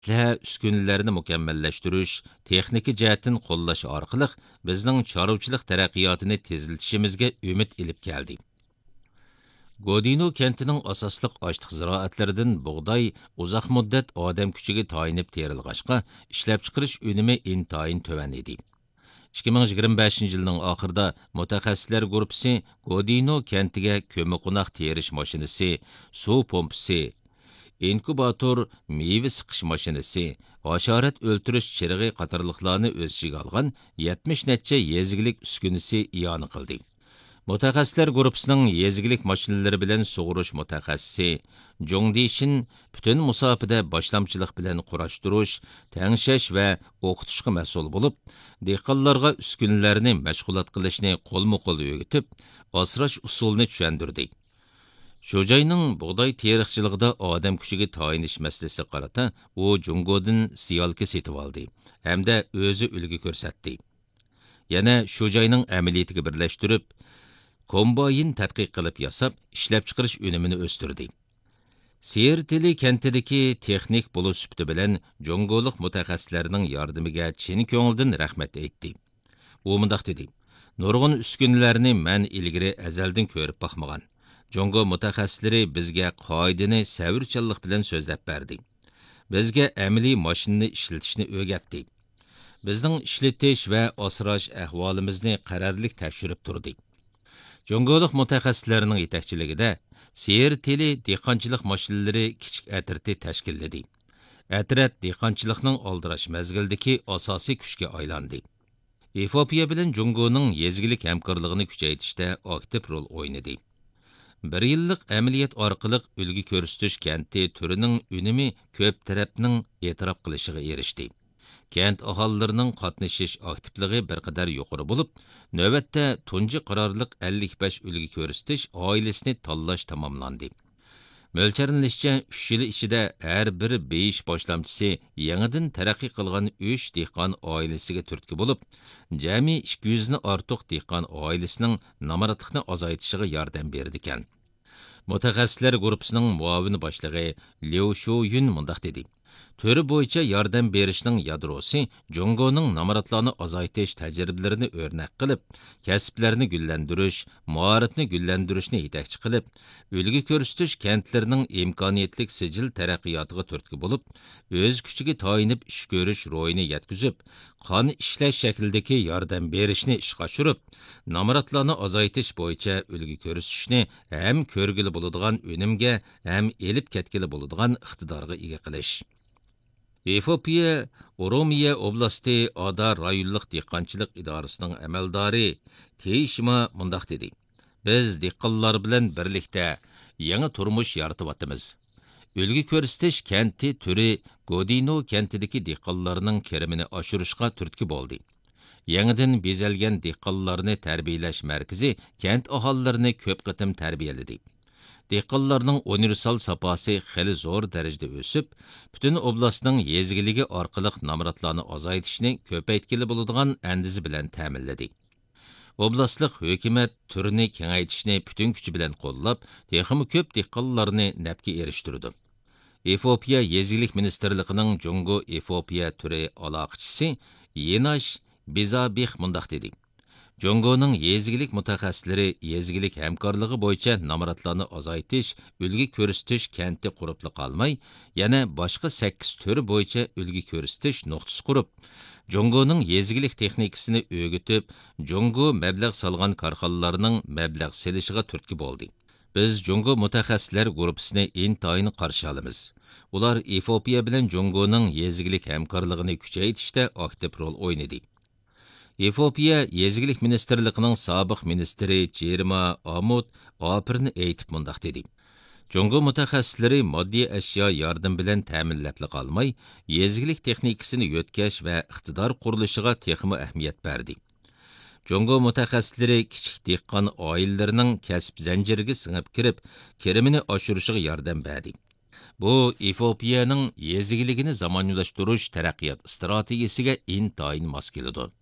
uskunalarini mukammallashtirish, texnika jihatdan qo'llash orqali bizning chorvachilik taraqqiyotini tezlatishimizga umid ilib keldi. Godino kentining asosliq ochliq ziroatlaridan bug'doy uzoq muddat odam kuchiga tayinib terilg'achqa, ishlab chiqarish unumi intayin tuvan edi. 2025 yilning oxirida mutaxassislar guruhi Godino kentiga ko'mi-qo'noq terish mashinasi, suv pompasi, inkubator, meyve siqish mashinasi, hasharot o'ltirish chirig'i qatorliqlarni o'z ichiga olgan 70 necha yezgilik uskunasi iyoni qildi. Mutaxassislar guruhining yezgilik mashinalari bilan sug'urish mutaxassisi Jongdishin butun musofada boshlamchilik bilan qurashtirish, tangshash va o'qitishga mas'ul bo'lib, dehqonlarga uskunalarni mashg'ulot qilishni qo'lma-qo'l o'rgatib, asrash usulini tushuntirdi. Shu joyning bug'doy teriqchiligida odam kuchiga tayinish masalasi qarata, u Jungodan siyolka setib oldi hamda o'zi ulgi ko'rsatdi. Yana shu joyning amaliyatiga birlashtirib, kombayn tadqiq qilib yasab, ishlab chiqarish unumini o'stirdi. Siertili kentidagi texnik bo'lish sifati bilan Jongoliq mutaxassislarning yordamiga chin ko'ngildan rahmat aytdi. U mundaq dedi: "Nurg'un uskunalarni men ilgari azaldan ko'rib baxmagan. Jongo mutaxassislari bizga qoidani savirchanlik bilan so'zlab berdi. Bizga amaliy mashinani ishlatishni o'rgatdi. Bizning ishlatish va asrash ahvolimizni qarorlik tekshirib turdi." Jongoliq mutaxassislarining yetakchiligida Siertili dehqonchilik mashinalari kichik atirti tashkilladi. Atrat dehqonchilikning oldirash mazgildagi asosiy kuchga aylandi. Efiopiya bilan Jongoning yezgilik hamkorligini kuchaytirishda aktiv rol o'ynadi. Bir yillik amaliyot orqali ulgi ko'rsatish kenti turining unumi ko'p tarafning e'tirof qilishiga erishdi. Kent aholilarining qatnashish aktivligi bir qadar yuqori bo'lib, navbatda tunji qarorliq 55 ulgi ko'rsatish oilasini tanlash tamomlandi. Mo'ljallanishcha 3 yil ichida har bir beyish boshlamchisi yangidan taraqqiy qilgan 3 dehqon oilasiga turtki bo'lib, jami 200 ni ortiq dehqon oilasining namoratlikni azaytishiga yordam berdi ekan. Mutaxassislar guruhining muavin boshlig'i Liu Shuyun mundaq dedi: "Töri bo'yicha yordam berishning yadrosi Jongoning namoratlarni azaytish tajribalarini o'rnak qilib, kasblarni gullantirish, muarifni gullantirishni yetakchi qilib, ulgi ko'rsatish kentlarining imkoniyatlik sijil taraqqiyotiga turtki bo'lib, o'z kuchiga tayinib ish ko'rish ro'yini yetkazib, qon ishlash shaklidagi yordam berishni ishga oshirib, namoratlarni azaytish bo'yicha ulgi ko'rsatishni ham ko'rgili bo'ladigan unumga, ham elib ketgili bo'ladigan iqtidorga ega qilish." Efiopiya Oromiya oblasti Ada rayonlik dehqonchilik idorasining amaldori Teyshima mundaq dedi: "Biz dehqonlar bilan birlikda yangi turmush yaratyapmiz. Ulgi ko'rsatish kenti turi Godino kentidagi dehqonlarning kirimini oshirishga turtki bo'ldi. Yangidan bezalgan dehqonlarni tarbiyalash markazi kent aholilarini ko'p qitim tarbiyaladi. Dehqonlarning universal saposi xeli zo'r darajada o'sib, butun oblastning yezgiligi orqali namoratlarni azaytishni ko'paytkili bo'ladigan andizi bilan ta'minladi. Oblastlik hukumat turni kengaytishni butun kuchi bilan qo'llab, texmi ko'p dehqonlarni nafga erishtirdi. Efiopiya yezgilik ministerligining Jongo Efiopiya turi aloqachisi Yenash Bizabih mundaq dedi: "Jongoning yezgilik mutaxassislari yezgilik hamkorligi bo'yicha namoratlarni azaytish, ulgi ko'rsatish kenti quribli qolmay, yana boshqa 8 tur bo'yicha ulgi ko'rsatish nuqtasi qurib, Jongoning yezgilik texnikasini o'rgatib, Jongo mablag' solgan korxonalarning mablag' selishiga turtki bo'ldi. Biz Jongo mutaxassislar guruhisini intayin qarshi olamiz. Ular Efiopiya bilan Jongoning yezgilik hamkorligini kuchaytirishda aktiv rol o'ynadi." Efiopiya yezgilik ministerligining sobiq ministri Jerima Amut Apirni aytib mundaq dedi: "Jongo mutaxassislari moddiy ashyo yordam bilan ta'minlab qolmay, yezgilik texnikasini yo'tkash va iqtidor qurilishiga texmi ahamiyat berdi. Jongo mutaxassislari kichik dehqon oilalarining kasb zanjiriga singib kirib, kirimini oshirishiga yordam berdi. Bu Efiopiyaning yezgiligini zamonlashtirish taraqqiyot strategiyasiga intayin mos keladi."